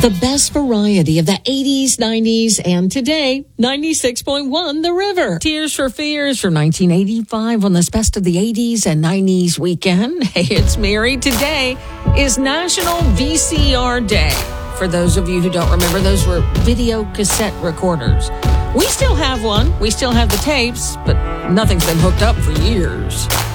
The best variety of the 80s, 90s, and today, 96.1 The River. Tears for Fears from 1985 on this Best of the 80s and 90s weekend. Hey, it's Mary. Today is National VCR Day. For those of you who don't remember, those were video cassette recorders. We still have one. We still have the tapes, but nothing's been hooked up for years.